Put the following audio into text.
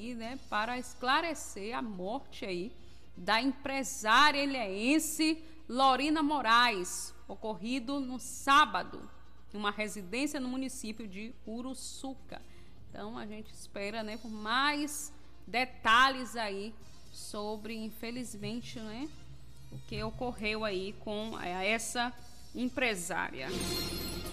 aí, né, para esclarecer a morte aí da empresária ilhéense Lorina Moraes, ocorrido no sábado, em uma residência no município de Uruçuca. Então a gente espera, né, por mais detalhes aí sobre, infelizmente, né, o que ocorreu aí com essa empresária.